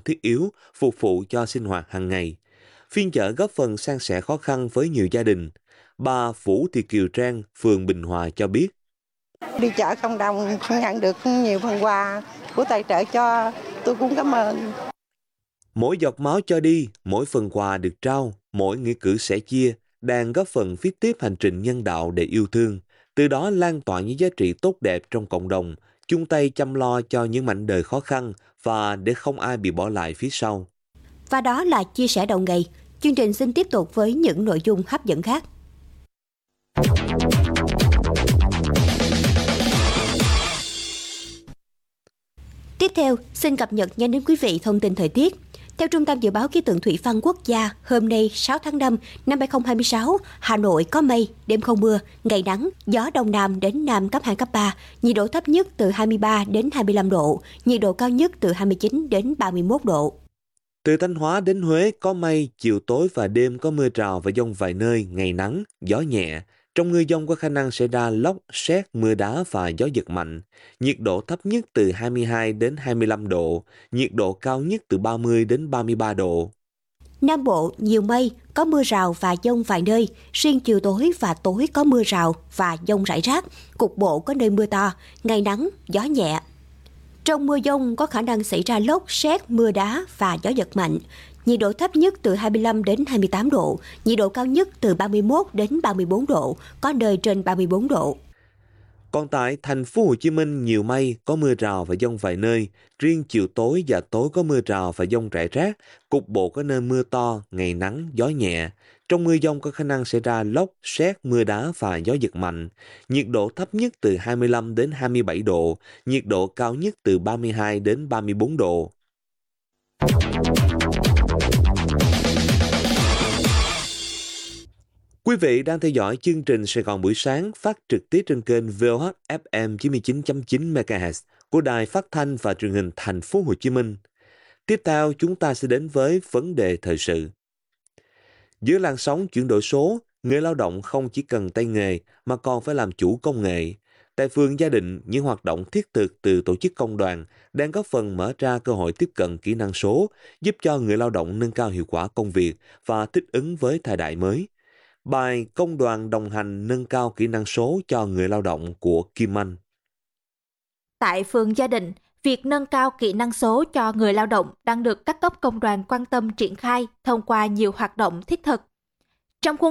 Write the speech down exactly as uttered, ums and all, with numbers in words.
thiết yếu phục vụ cho sinh hoạt hàng ngày. Phiên chợ góp phần san sẻ khó khăn với nhiều gia đình. Bà Vũ Thị Kiều Trang, phường Bình Hòa cho biết. Đi chợ cộng đồng nhận được nhiều phần quà của tài trợ cho, tôi cũng cảm ơn. Mỗi giọt máu cho đi, mỗi phần quà được trao, mỗi nghĩa cử sẻ chia đang góp phần viết tiếp hành trình nhân đạo để yêu thương, từ đó lan tỏa những giá trị tốt đẹp trong cộng đồng, chung tay chăm lo cho những mảnh đời khó khăn và để không ai bị bỏ lại phía sau. Và đó là chia sẻ đầu ngày. Chương trình xin tiếp tục với những nội dung hấp dẫn khác. Tiếp theo, xin cập nhật nhanh đến quý vị thông tin thời tiết. Theo Trung tâm Dự báo Khí tượng Thủy văn Quốc gia, hôm nay sáu tháng năm năm hai không hai sáu, Hà Nội có mây, đêm không mưa, ngày nắng, gió đông nam đến nam cấp hai, cấp ba, nhiệt độ thấp nhất từ hai mươi ba đến hai mươi lăm độ, nhiệt độ cao nhất từ hai mươi chín đến ba mươi mốt độ. Từ Thanh Hóa đến Huế có mây, chiều tối và đêm có mưa rào và dông vài nơi, ngày nắng, gió nhẹ. Trong mưa dông có khả năng xảy ra lốc, sét, mưa đá và gió giật mạnh. Nhiệt độ thấp nhất từ hai mươi hai đến hai mươi lăm độ, nhiệt độ cao nhất từ ba mươi đến ba mươi ba độ. Nam Bộ nhiều mây, có mưa rào và dông vài nơi, riêng chiều tối và tối có mưa rào và dông rải rác, cục bộ có nơi mưa to, ngày nắng, gió nhẹ. Trong mưa dông có khả năng xảy ra lốc, sét, mưa đá và gió giật mạnh. Nhiệt độ thấp nhất từ hai mươi lăm đến hai mươi tám độ, nhiệt độ cao nhất từ ba mươi mốt đến ba mươi bốn độ, có nơi trên ba mươi bốn độ. Còn tại thành phố Hồ Chí Minh nhiều mây, có mưa rào và dông vài nơi, riêng chiều tối và tối có mưa rào và dông rải rác, cục bộ có nơi mưa to, ngày nắng, gió nhẹ. Trong mưa dông có khả năng xảy ra lốc, sét, mưa đá và gió giật mạnh. Nhiệt độ thấp nhất từ hai mươi lăm đến hai mươi bảy độ, nhiệt độ cao nhất từ ba mươi hai đến ba mươi bốn độ. Quý vị đang theo dõi chương trình Sài Gòn buổi sáng phát trực tiếp trên kênh vê o hát ép em chín mươi chín chấm chín mê ga héc của Đài Phát thanh và Truyền hình Thành phố Hồ Chí Minh. Tiếp theo chúng ta sẽ đến với vấn đề thời sự. Giữa làn sóng chuyển đổi số, người lao động không chỉ cần tay nghề mà còn phải làm chủ công nghệ. Tại phường Gia Định, những hoạt động thiết thực từ tổ chức công đoàn đang góp phần mở ra cơ hội tiếp cận kỹ năng số, giúp cho người lao động nâng cao hiệu quả công việc và thích ứng với thời đại mới. Bài Công đoàn đồng hành nâng cao kỹ năng số cho người lao động của Kim Anh. Tại phường Gia Định, việc nâng cao kỹ năng số cho người lao động đang được các cấp công đoàn quan tâm triển khai thông qua nhiều hoạt động thiết thực. Trong khuôn